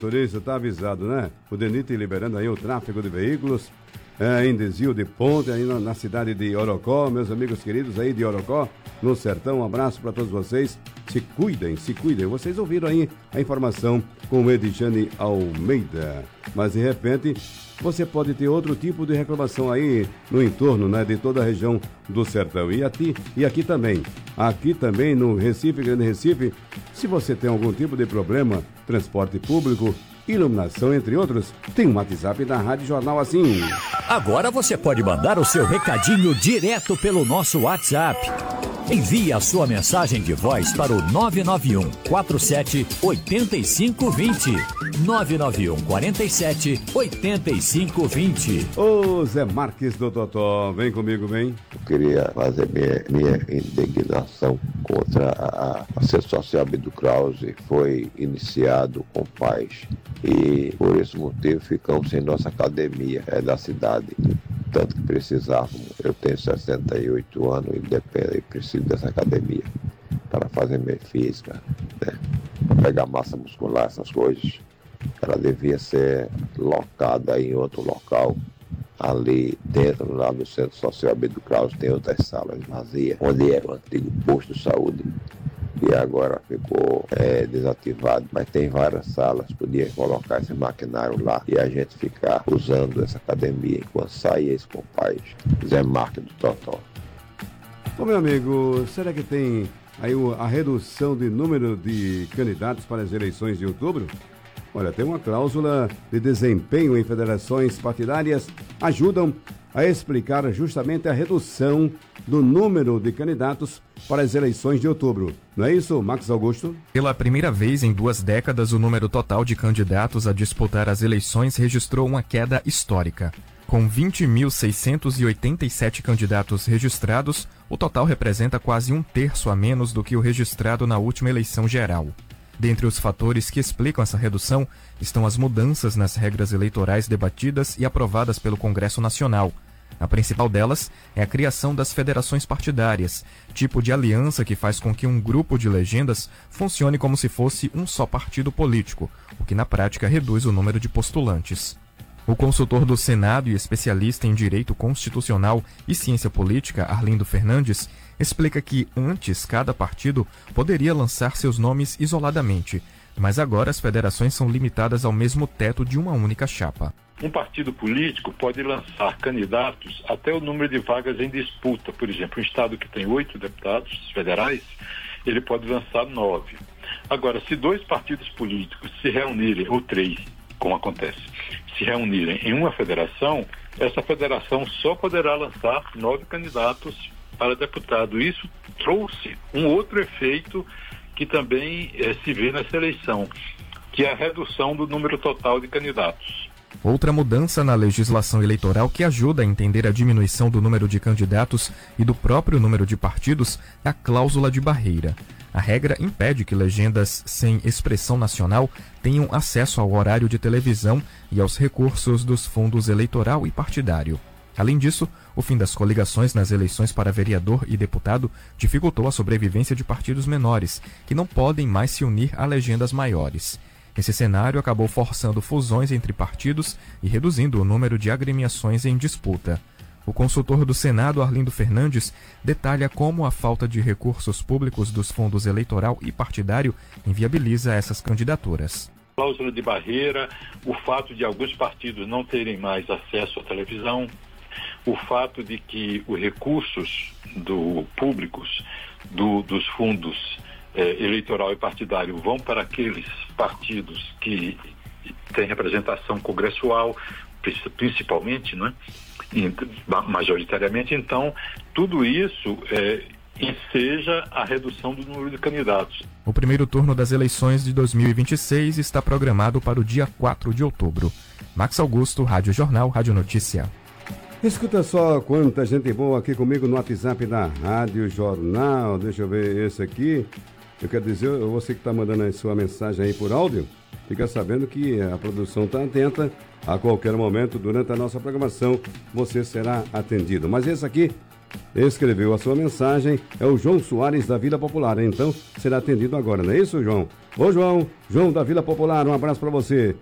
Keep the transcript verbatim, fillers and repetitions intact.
Turista, tá avisado, né? O DENIT liberando aí o tráfego de veículos é, em desvio de ponte aí na, na cidade de Orocó. Meus amigos queridos aí de Orocó, no sertão, um abraço para todos vocês. Se cuidem, se cuidem. Vocês ouviram aí a informação com o Edjane Almeida. Mas de repente você pode ter outro tipo de reclamação aí no entorno, né, de toda a região do sertão. E aqui, e aqui também, aqui também no Recife, Grande Recife, se você tem algum tipo de problema, transporte público, iluminação, entre outros, tem um WhatsApp da Rádio Jornal assim. Agora você pode mandar o seu recadinho direto pelo nosso WhatsApp. Envie a sua mensagem de voz para o nove nove um quatro sete oito cinco dois zero. nove nove um quatro sete oito cinco dois zero. Ô Zé Marques do Totó, vem comigo, vem. Eu queria fazer minha, minha indignação contra a assistência social do Krause. Foi iniciado com paz e por esse motivo ficamos sem nossa academia é, da cidade. Tanto que precisávamos. Eu tenho sessenta e oito anos e dependo e preciso dessa academia para fazer minha física, né? Para pegar massa muscular, essas coisas. Ela devia ser locada em outro local. Ali dentro, lá no Centro Social do Krause, tem outras salas vazias, onde era o antigo posto de saúde. E agora ficou é, desativado, mas tem várias salas, podia colocar esse maquinário lá e a gente ficar usando essa academia enquanto sai esse compaz. Zé Marques do Totó. Ô meu amigo, será que tem aí a redução de número de candidatos para as eleições de outubro? Olha, tem uma cláusula de desempenho em federações partidárias ajudam a explicar justamente a redução do número de candidatos para as eleições de outubro. Não é isso, Max Augusto? Pela primeira vez em duas décadas, o número total de candidatos a disputar as eleições registrou uma queda histórica. Com vinte mil seiscentos e oitenta e sete candidatos registrados, o total representa quase um terço a menos do que o registrado na última eleição geral. Dentre os fatores que explicam essa redução estão as mudanças nas regras eleitorais debatidas e aprovadas pelo Congresso Nacional. A principal delas é a criação das federações partidárias, tipo de aliança que faz com que um grupo de legendas funcione como se fosse um só partido político, o que na prática reduz o número de postulantes. O consultor do Senado e especialista em Direito Constitucional e Ciência Política, Arlindo Fernandes, explica que antes cada partido poderia lançar seus nomes isoladamente, mas agora as federações são limitadas ao mesmo teto de uma única chapa. Um partido político pode lançar candidatos até o número de vagas em disputa. Por exemplo, um estado que tem oito deputados federais, ele pode lançar nove. Agora, se dois partidos políticos se reunirem, ou três, como acontece, se reunirem em uma federação, essa federação só poderá lançar nove candidatos para deputado. Isso trouxe um outro efeito que também eh, se vê nessa eleição, que é a redução do número total de candidatos. Outra mudança na legislação eleitoral que ajuda a entender a diminuição do número de candidatos e do próprio número de partidos é a cláusula de barreira. A regra impede que legendas sem expressão nacional tenham acesso ao horário de televisão e aos recursos dos fundos eleitoral e partidário. Além disso, o fim das coligações nas eleições para vereador e deputado dificultou a sobrevivência de partidos menores, que não podem mais se unir a legendas maiores. Esse cenário acabou forçando fusões entre partidos e reduzindo o número de agremiações em disputa. O consultor do Senado, Arlindo Fernandes, detalha como a falta de recursos públicos dos fundos eleitoral e partidário inviabiliza essas candidaturas. Cláusula de barreira, o fato de alguns partidos não terem mais acesso à televisão, o fato de que os recursos do, públicos do, dos fundos eh, eleitoral e partidário vão para aqueles partidos que têm representação congressual, principalmente, né? majoritariamente. Então, tudo isso é, enseja a redução do número de candidatos. O primeiro turno das eleições de dois mil e vinte e seis está programado para o dia quatro de outubro. Max Augusto, Rádio Jornal, Rádio Notícia. Escuta só quanta gente boa aqui comigo no WhatsApp da Rádio Jornal. Deixa eu ver esse aqui. Eu quero dizer, você que está mandando a sua mensagem aí por áudio, fica sabendo que a produção está atenta. A qualquer momento, durante a nossa programação, você será atendido. Mas esse aqui escreveu a sua mensagem, é o João Soares da Vila Popular. Então, será atendido agora, não é isso, João? Ô, João, João da Vila Popular, um abraço para você.